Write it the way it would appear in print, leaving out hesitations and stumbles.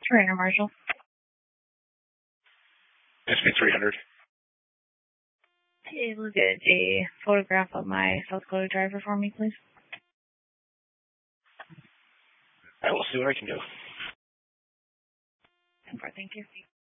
Rainer Marshall. SB 300. Hey, look at a photograph of my South Dakota driver for me, please. I will see what I can do. Thank you.